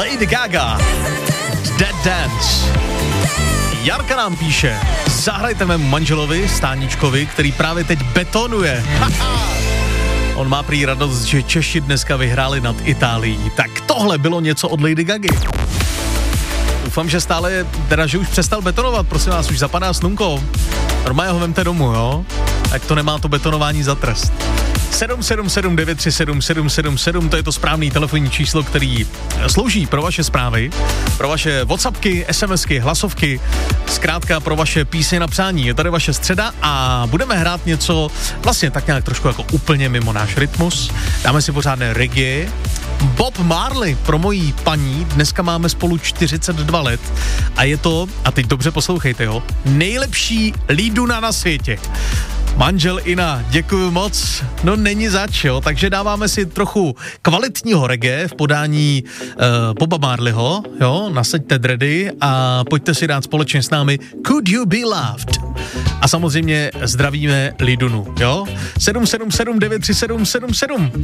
Lady Gaga, Dead Dance. Jarka nám píše, zahrajte mému manželovi, Stáničkovi, který právě teď betonuje. On má prý radost, že Češi dneska vyhráli nad Itálií. Tak tohle bylo něco od Lady Gagy. Doufám, že stále, teda, že už přestal betonovat, prosím vás, už zapadá slunko. Normálně ho vemte domů, jo? Tak to nemá to betonování za trest. 777 937 777, to je to správný telefonní číslo, který slouží pro vaše zprávy, pro vaše WhatsAppky, SMSky, hlasovky, zkrátka pro vaše písně na přání. Je tady vaše středa a budeme hrát něco vlastně tak nějak trošku jako úplně mimo náš rytmus. Dáme si pořádné reggae. Bob Marley pro mojí paní, dneska máme spolu 42 let a je to, a teď dobře poslouchejte, jo, nejlepší líduna na světě. Manžel Ina, děkuju moc, no není zač, jo, takže dáváme si trochu kvalitního reggae v podání Boba Marleyho, jo, nasaďte dready a pojďte si dát společně s námi Could You Be Loved. A samozřejmě zdravíme Lidunu, jo, 777 937 77.